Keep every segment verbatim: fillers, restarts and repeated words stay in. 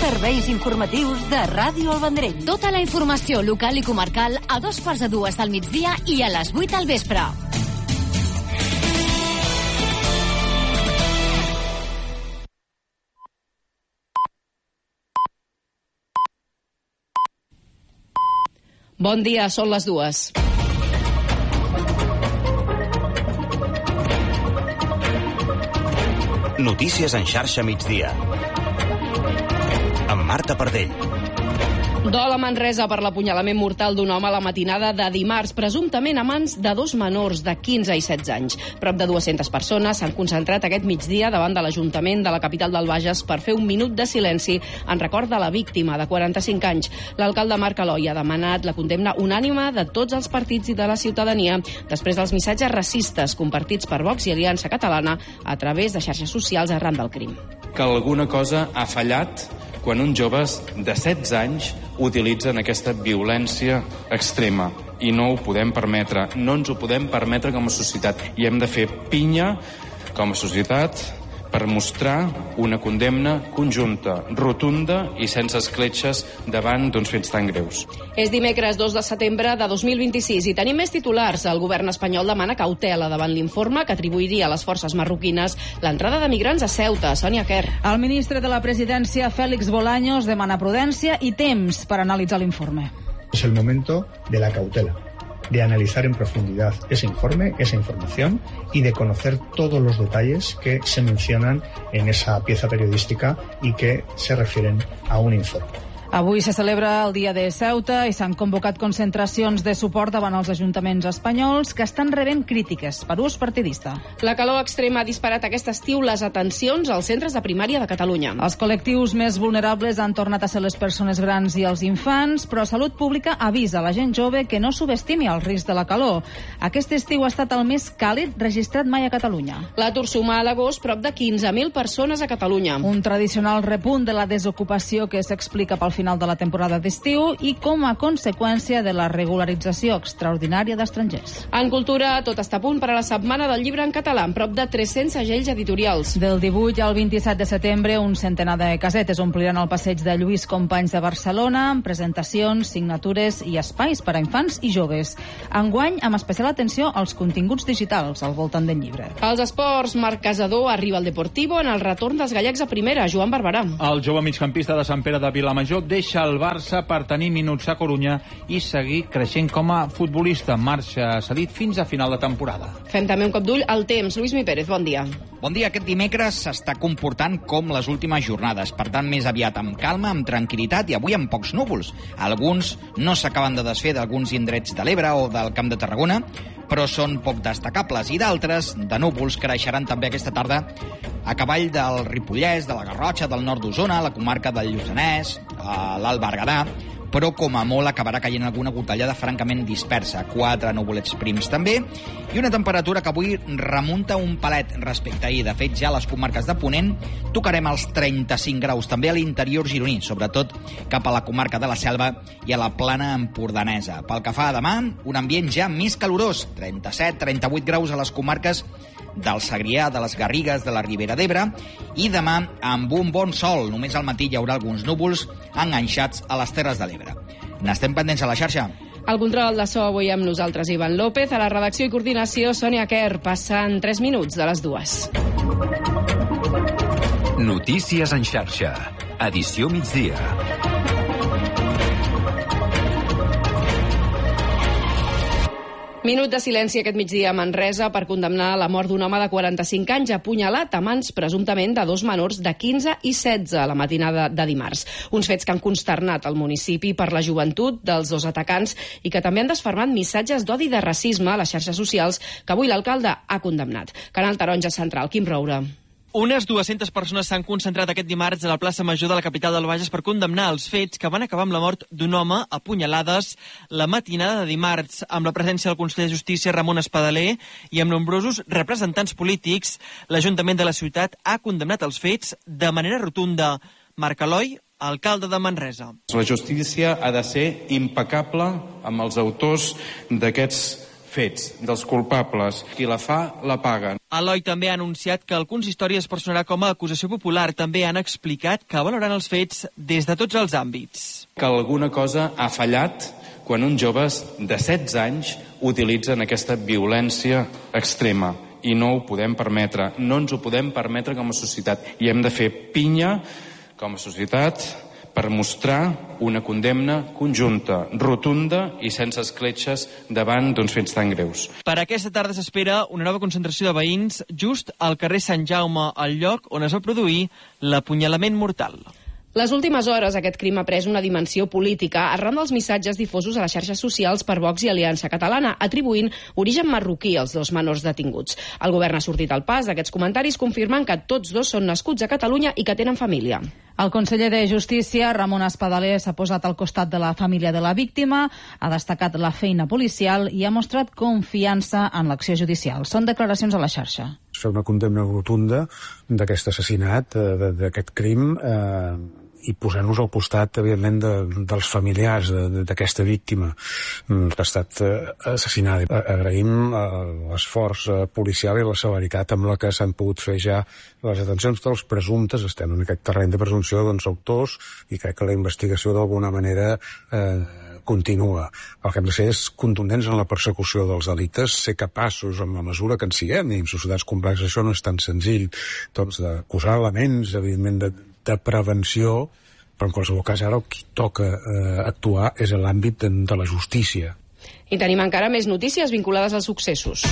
Serveis informatius de Ràdio El Vendrell. Tota la informació local i comarcal a dos quarts de dues del migdia i a les vuit al vespre. Bon dia, són les dues. Notícies en xarxa migdia. Amb Marta Pardell. Dol a Manresa per l'apunyalament mortal d'un home a la matinada de dimarts, presumptament a mans de dos menors de quinze i setze anys. Prop de dues-centes persones s'han concentrat aquest migdia davant de l'Ajuntament de la capital del Bages per fer un minut de silenci en record de la víctima, de quaranta-cinc anys. L'alcalde Marc Aloi ha demanat la condemna unànime de tots els partits i de la ciutadania després dels missatges racistes compartits per Vox i Aliança Catalana a través de xarxes socials arran del crim. Que alguna cosa ha fallat quan uns joves de setze anys utilitzen aquesta violència extrema. I no ho podem permetre, no ens ho podem permetre com a societat. I hem de fer pinya com a societat per mostrar una condemna conjunta, rotunda i sense escletxes davant d'uns fets tan greus. És dimecres dos de setembre de dos mil vint-i-sis i tenim més titulars. El govern espanyol demana cautela davant l'informe que atribuiria a les forces marroquines l'entrada de migrants a Ceuta. Sònia Quer. El ministre de la Presidència, Félix Bolaños, demana prudència i temps per analitzar l'informe. Es el momento de la cautela, de analizar en profundidad ese informe, esa información y de conocer todos los detalles que se mencionan en esa pieza periodística y que se refieren a un informe. Avui se celebra el dia de Ceuta i s'han convocat concentracions de suport davant els ajuntaments espanyols que estan rebent crítiques per ús partidista. La calor extrema ha disparat aquest estiu les atencions als centres de primària de Catalunya. Els col·lectius més vulnerables han tornat a ser les persones grans i els infants, però Salut Pública avisa la gent jove que no subestimi el risc de la calor. Aquest estiu ha estat el més càlid registrat mai a Catalunya. L'atur suma a l'agost prop de quinze mil persones a Catalunya. Un tradicional repunt de la desocupació que s'explica pel final de la temporada d'estiu i com a conseqüència de la regularització extraordinària d'estrangers. En cultura, tot està a punt per a la Setmana del Llibre en Català, amb prop de tres-cents segells editorials. Del divuit al vint-i-set de setembre, un centenar de casetes ompliran el passeig de Lluís Companys de Barcelona amb presentacions, signatures i espais per a infants i joves. Enguany, amb especial atenció als continguts digitals al voltant del llibre. Als esports, Marc Casador arriba al Deportivo en el retorn dels gallecs a primera. Joan Barberà. El jove migcampista de Sant Pere de Vilamajor deixa el Barça per tenir minuts a Corunya i seguir creixent com a futbolista. Marxa cedit fins a final de temporada. Fem també un cop d'ull al temps. Lluís Mi Pérez, bon dia. Bon dia. Aquest dimecres s'està comportant com les últimes jornades. Per tant, més aviat amb calma, amb tranquil·litat i avui amb pocs núvols. Alguns no s'acaben de desfer d'alguns indrets de l'Ebre o del Camp de Tarragona, però són poc destacables, i d'altres, de núvols, creixeran també aquesta tarda a cavall del Ripollès, de la Garrotxa, del nord d'Osona, la comarca del Lluçanès, l'Alt Berguedà, però com a molt acabarà caient alguna gotellada francament dispersa. Quatre nuvolets prims també, i una temperatura que avui remunta un palet respecte a ahir. De fet, ja a les comarques de Ponent tocarem els trenta-cinc graus, també a l'interior gironí, sobretot cap a la comarca de la Selva i a la plana empordanesa. Pel que fa a demà, un ambient ja més calorós, trenta-set trenta-vuit graus a les comarques del Segrià, de les Garrigues, de la Ribera d'Ebre, i demà amb un bon sol. Només al matí hi haurà alguns núvols enganxats a les Terres de l'Ebre. N'estem pendents a la xarxa. Al control de so avui amb nosaltres Ivan López, a la redacció i coordinació Sònia Quer. Passen tres minuts de les dues. Notícies en xarxa. Edició migdia. Minut de silenci aquest migdia a Manresa per condemnar la mort d'un home de quaranta-cinc anys apunyalat a mans presumptament de dos menors de quinze i setze a la matinada de dimarts. Uns fets que han consternat el municipi per la joventut dels dos atacants i que també han desfermat missatges d'odi i de racisme a les xarxes socials que avui l'alcalde ha condemnat. Canal Taronja Central, Quim Roure. Unes dues-centes persones s'han concentrat aquest dimarts a la plaça Major de la capital del Bages per condemnar els fets que van acabar amb la mort d'un home a punyalades la matinada de dimarts, amb la presència del conseller de Justícia Ramon Espadaler i amb nombrosos representants polítics. L'Ajuntament de la ciutat ha condemnat els fets de manera rotunda. Marc Aloi, alcalde de Manresa. La justícia ha de ser impecable amb els autors d'aquests fets, dels culpables. Qui la fa, la paga. Eloi també ha anunciat que el consistori es personarà com a acusació popular. També han explicat que valoraran els fets des de tots els àmbits. Que alguna cosa ha fallat quan uns joves de setze anys utilitzen aquesta violència extrema. I no ho podem permetre. No ens ho podem permetre com a societat. I hem de fer pinya com a societat per mostrar una condemna conjunta, rotunda i sense escletxes davant d'uns fets tan greus. Per aquesta tarda s'espera una nova concentració de veïns just al carrer Sant Jaume, al lloc on es va produir l'apunyalament mortal. Les últimes hores aquest crim ha pres una dimensió política arran dels missatges difosos a les xarxes socials per Vox i Aliança Catalana, atribuint origen marroquí als dos menors detinguts. El govern ha sortit al pas d'aquests comentaris confirmant que tots dos són nascuts a Catalunya i que tenen família. El conseller de Justícia, Ramon Espadaler, s'ha posat al costat de la família de la víctima, ha destacat la feina policial i ha mostrat confiança en l'acció judicial. Són declaracions a la xarxa. Fer una condemna rotunda d'aquest assassinat, d'aquest crim, eh, i posar-nos al costat, evidentment, de, dels familiars d'aquesta víctima que ha estat assassinada. Agraïm l'esforç policial i la celeritat amb la que s'han pogut fer ja les detencions dels presumptes. Estem en aquest terreny de presumpció dels autors i crec que la investigació d'alguna manera eh, continua. El que hem de ser és contundents en la persecució dels delictes, ser capaços, en la mesura que en siguem, i en societats complexes això no és tan senzill, doncs d'acusar elements, evidentment, de, de prevenció, però en qualsevol cas ara el que toca eh, actuar és a l'àmbit de, de la justícia. I tenim encara més notícies vinculades als successos.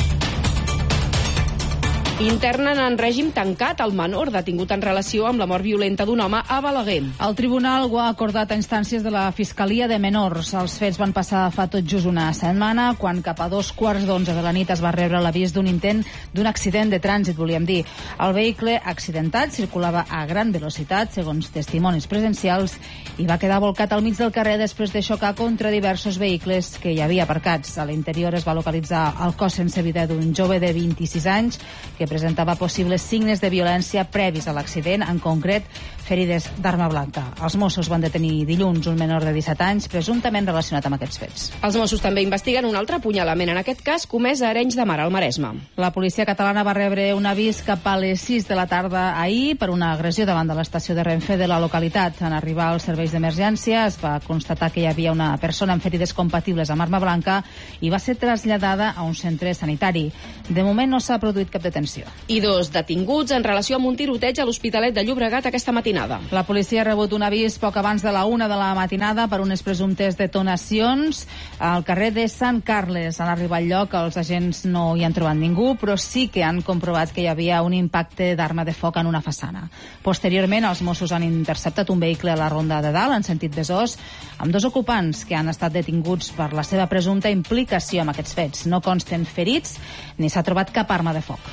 Internen en règim tancat el menor detingut en relació amb la mort violenta d'un home a Balaguer. El tribunal ho ha acordat a instàncies de la Fiscalia de Menors. Els fets van passar fa tot just una setmana, quan cap a dos quarts d'onze de la nit es va rebre l'avís d'un intent d'un accident de trànsit, volíem dir. El vehicle accidentat circulava a gran velocitat, segons testimonis presencials, i va quedar volcat al mig del carrer després de xocar contra diversos vehicles que hi havia aparcats. A l'interior es va localitzar el cos sense vida d'un jove de vint-i-sis anys que presentava possibles signes de violència previs a l'accident, en concret ferides d'arma blanca. Els Mossos van detenir dilluns un menor de disset anys presumptament relacionat amb aquests fets. Els Mossos també investiguen un altre apunyalament, en aquest cas comès a Arenys de Mar, al Maresme. La policia catalana va rebre un avís cap a les sis de la tarda ahir per una agressió davant de l'estació de Renfe de la localitat. En arribar als serveis d'emergència es va constatar que hi havia una persona amb ferides compatibles amb arma blanca i va ser traslladada a un centre sanitari. De moment no s'ha produït cap detenció. I dos detinguts en relació amb un tiroteig a l'Hospitalet de Llobregat aquesta matinada. La policia ha rebut un avís poc abans de la una de la matinada per unes presumptes detonacions al carrer de Sant Carles. En arribar al lloc, els agents no hi han trobat ningú, però sí que han comprovat que hi havia un impacte d'arma de foc en una façana. Posteriorment, els Mossos han interceptat un vehicle a la Ronda de Dalt, en sentit Besòs, amb dos ocupants que han estat detinguts per la seva presumpta implicació amb aquests fets. No consten ferits ni s'ha trobat cap arma de foc.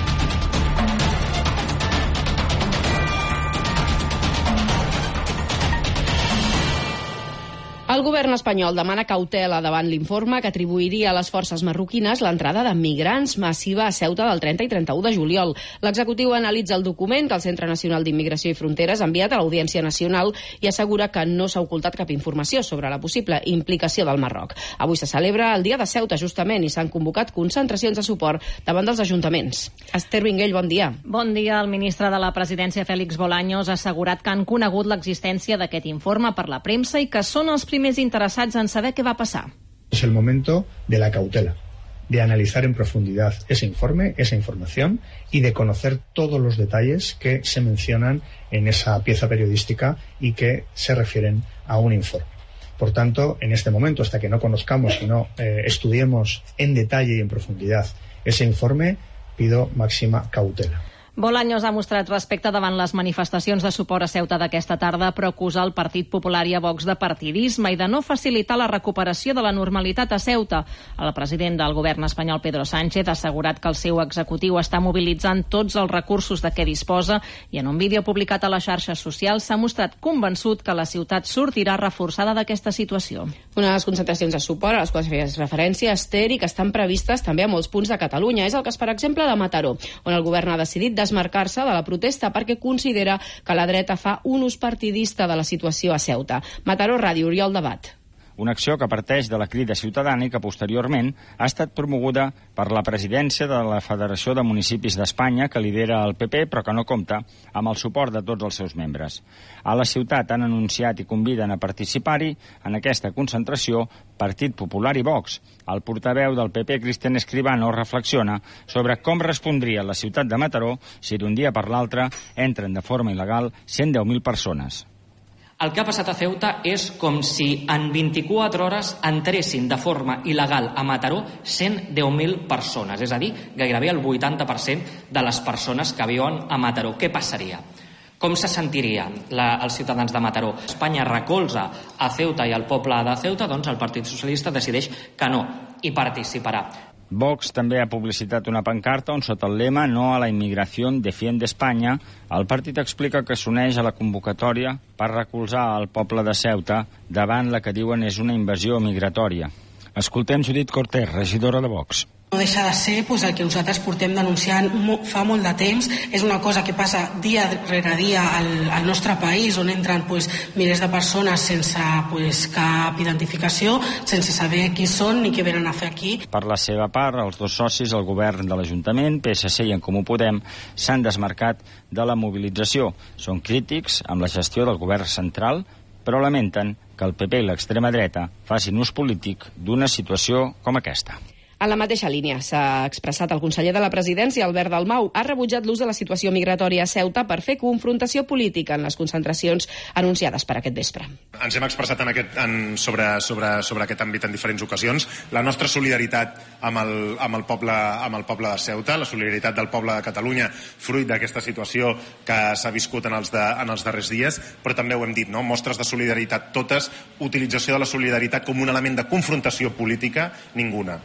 El govern espanyol demana cautela davant l'informe que atribuiria a les forces marroquines l'entrada de migrants massiva a Ceuta del trenta i trenta-u de juliol. L'executiu analitza el document que el Centre Nacional d'Immigració i Fronteres ha enviat a l'Audiència Nacional i assegura que no s'ha ocultat cap informació sobre la possible implicació del Marroc. Avui se celebra el Dia de Ceuta, justament, i s'han convocat concentracions de suport davant dels ajuntaments. Esther Vinguell, bon dia. Bon dia. El ministre de la Presidència, Félix Bolaños, ha assegurat que han conegut l'existència d'aquest informe per la premsa i que són els primers interesados en saber qué va a pasar. Es el momento de la cautela, de analizar en profundidad ese informe, esa información y de conocer todos los detalles que se mencionan en esa pieza periodística y que se refieren a un informe. Por tanto, en este momento, hasta que no conozcamos y no eh, estudiemos en detalle y en profundidad ese informe, pido máxima cautela. Bolaños ha mostrat respecte davant les manifestacions de suport a Ceuta d'aquesta tarda, però acusa el Partit Popular i a Vox de partidisme i de no facilitar la recuperació de la normalitat a Ceuta. El president del govern espanyol, Pedro Sánchez, ha assegurat que el seu executiu està mobilitzant tots els recursos de què disposa i en un vídeo publicat a les xarxes socials s'ha mostrat convençut que la ciutat sortirà reforçada d'aquesta situació. Unes concentracions de suport a les quals feies referència, Esther, i que estan previstes també a molts punts de Catalunya. És el cas, per exemple, de Mataró, on el govern ha decidit desmarcar-se de la protesta perquè considera que la dreta fa un ús partidista de la situació a Ceuta. Mataró Ràdio, Oriol Debat. una acció que parteix de la Crida Ciutadana i que posteriorment ha estat promoguda per la presidència de la Federació de Municipis d'Espanya, que lidera el P P, però que no compta amb el suport de tots els seus membres. A la ciutat han anunciat i conviden a participar-hi en aquesta concentració Partit Popular i Vox. El portaveu del P P, Cristian Escribano, reflexiona sobre com respondria la ciutat de Mataró si d'un dia per l'altre entren de forma il·legal cent deu mil persones. El que ha passat a Ceuta és com si en vint-i-quatre hores entressin de forma il·legal a Mataró cent deu mil persones, és a dir, gairebé el vuitanta per cent de les persones que viuen a Mataró. Què passaria? Com se sentirien la, els ciutadans de Mataró? Espanya recolza a Ceuta i al poble de Ceuta, doncs el Partit Socialista decideix que no, i participarà. Vox també ha publicitat una pancarta on sota el lema «No a la immigració, defiende Espanya», el partit explica que s'uneix a la convocatòria per recolzar el poble de Ceuta davant la que diuen és una invasió migratòria. Escoltem Judit Cortés, regidora de Vox. No deixa de ser pues, el que nosaltres portem denunciant fa molt de temps. És una cosa que passa dia rere dia al, al nostre país, on entren pues, milers de persones sense pues, cap identificació, sense saber qui són ni què venen a fer aquí. Per la seva part, els dos socis, el govern de l'Ajuntament, P S C i En Comú Podem, s'han desmarcat de la mobilització. Són crítics amb la gestió del govern central, però lamenten que el P P i l'extrema dreta facin ús polític d'una situació com aquesta. En la mateixa línia s'ha expressat el conseller de la Presidència, Albert Dalmau. Ha rebutjat l'ús de la situació migratòria a Ceuta per fer confrontació política en les concentracions anunciades per aquest vespre. Ens hem expressat en aquest, en, sobre, sobre, sobre aquest àmbit en diferents ocasions. La nostra solidaritat amb el, amb el, poble, amb el poble de Ceuta, la solidaritat del poble de Catalunya, fruit d'aquesta situació que s'ha viscut en els, de, en els darrers dies, però també ho hem dit, no? Mostres de solidaritat totes, utilització de la solidaritat com un element de confrontació política, ninguna.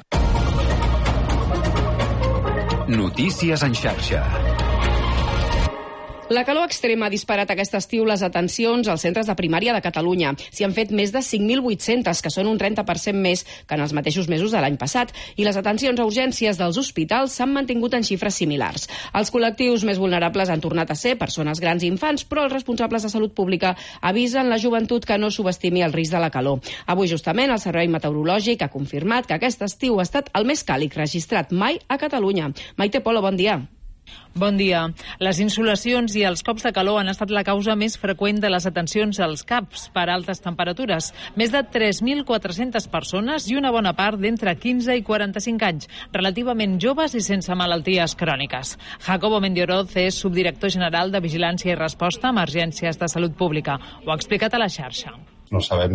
Notícies en xarxa. La calor extrema ha disparat aquest estiu les atencions als centres de primària de Catalunya. S'hi han fet més de cinc mil vuit-cents, que són un trenta per cent més que en els mateixos mesos de l'any passat, i les atencions a urgències dels hospitals s'han mantingut en xifres similars. Els col·lectius més vulnerables han tornat a ser persones grans i infants, però els responsables de salut pública avisen la joventut que no subestimi el risc de la calor. Avui, justament, el Servei Meteorològic ha confirmat que aquest estiu ha estat el més càlid registrat mai a Catalunya. Maite Polo, bon dia. Bon dia. Les insolacions i els cops de calor han estat la causa més freqüent de les atencions als C A Ps per altes temperatures. Més de tres mil quatre-centes persones i una bona part d'entre quinze i quaranta-cinc anys, relativament joves i sense malalties cròniques. Jacobo Mendioroz és subdirector general de Vigilància i Resposta a Emergències de Salut Pública. Ho ha explicat a la xarxa. No sabem